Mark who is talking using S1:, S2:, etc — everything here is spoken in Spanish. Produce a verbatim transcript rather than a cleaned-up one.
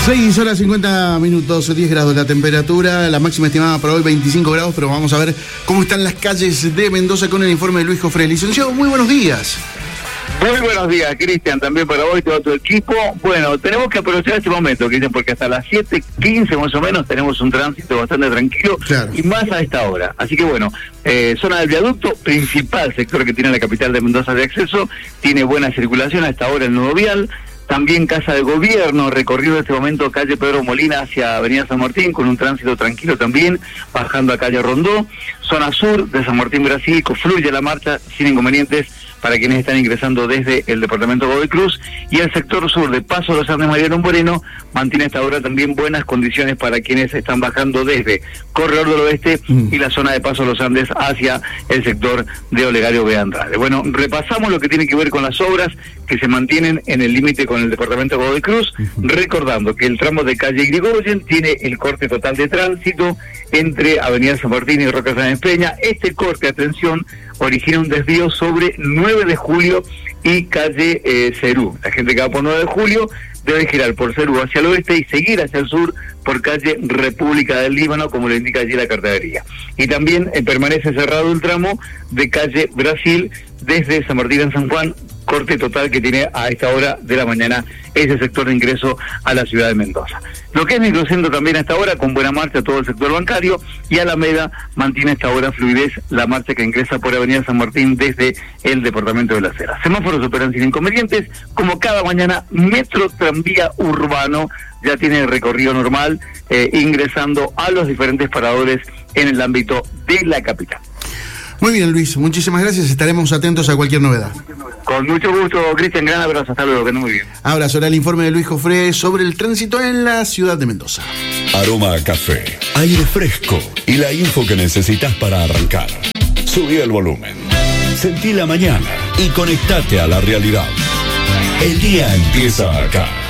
S1: seis horas cincuenta minutos, diez grados la temperatura, la máxima estimada para hoy veinticinco grados, pero vamos a ver cómo están las calles de Mendoza con el informe de Luis Jofré. Licenciado, muy buenos días.
S2: Muy buenos días, Cristian, también para hoy, todo tu equipo. Bueno, tenemos que aprovechar este momento, Cristian, porque hasta las siete quince más o menos tenemos un tránsito bastante tranquilo, claro, y más a esta hora. Así que bueno, eh, zona del viaducto, principal sector que tiene la capital de Mendoza de acceso, tiene buena circulación a esta hora el nudo vial. También Casa de Gobierno, recorrido en este momento calle Pedro Molina hacia Avenida San Martín, con un tránsito tranquilo también, bajando a calle Rondó. Zona sur de San Martín Brasil, fluye la marcha sin inconvenientes para quienes están ingresando desde el departamento Godoy Cruz, y el sector sur de Paso Los Andes Mariano Moreno mantiene hasta ahora también buenas condiciones para quienes están bajando desde Corredor del Oeste mm. y la zona de Paso Los Andes hacia el sector de Olegario B. Andrade. Bueno, repasamos lo que tiene que ver con las obras que se mantienen en el límite con el departamento Godoy Cruz, uh-huh. recordando que el tramo de calle Irigoyen tiene el corte total de tránsito entre Avenida San Martín y Roca Sáenz Peña. Este corte, atención, origina un desvío sobre nueve de julio y calle eh, Cerú. La gente que va por nueve de julio debe girar por Cerú hacia el oeste y seguir hacia el sur por calle República del Líbano, como le indica allí la cartelería. Y también eh, permanece cerrado el tramo de calle Brasil desde San Martín en San Juan, corte total que tiene a esta hora de la mañana ese sector de ingreso a la ciudad de Mendoza. Lo que es microcentro también a esta hora, con buena marcha todo el sector bancario, y Alameda mantiene a esta hora fluidez la marcha que ingresa por Avenida San Martín desde el departamento de Las Heras. Semáforos operan sin inconvenientes, como cada mañana. Metro Tranvía Urbano ya tiene el recorrido normal, eh, ingresando a los diferentes paradores en el ámbito de la capital.
S1: Muy bien, Luis, muchísimas gracias, estaremos atentos a cualquier novedad.
S2: Con mucho gusto, Cristian, gran abrazo, hasta luego, que no muy bien.
S1: Ahora será el informe de Luis Jofré sobre el tránsito en la ciudad de Mendoza.
S3: Aroma a café, aire fresco y la info que necesitas para arrancar. Subí el volumen, sentí la mañana y conectate a la realidad. El día empieza acá.